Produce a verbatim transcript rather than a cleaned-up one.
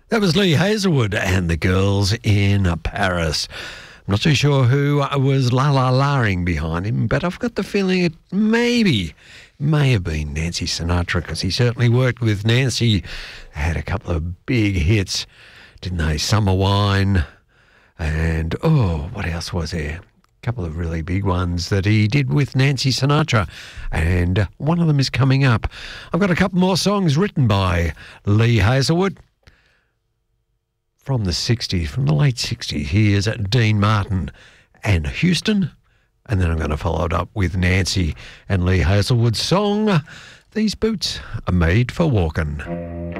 That was Lee Hazelwood and the Girls in Paris. I'm not too sure who was la-la-la-ing behind him, but I've got the feeling it maybe may have been Nancy Sinatra, because he certainly worked with Nancy. They had a couple of big hits, didn't they? Summer Wine and, oh, what else was there? A couple of really big ones that he did with Nancy Sinatra, and one of them is coming up. I've got a couple more songs written by Lee Hazelwood from the sixties, from the late sixties. Here's Dean Martin and Houston, and then I'm going to follow it up with Nancy and Lee Hazelwood's song, These Boots Are Made for Walking.